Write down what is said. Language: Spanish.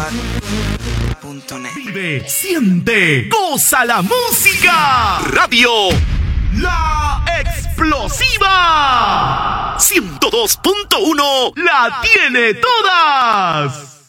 Vive, siente, goza la música. Radio La Explosiva 102.1 la tiene todas.